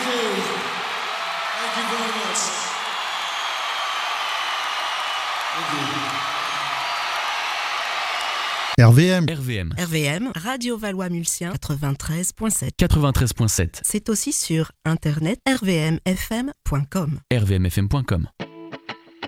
you. Thank you very much. RVM. RVM, Radio Valois-Mulsien, 93.7. 93.7. C'est aussi sur internet rvmfm.com. rvmfm.com.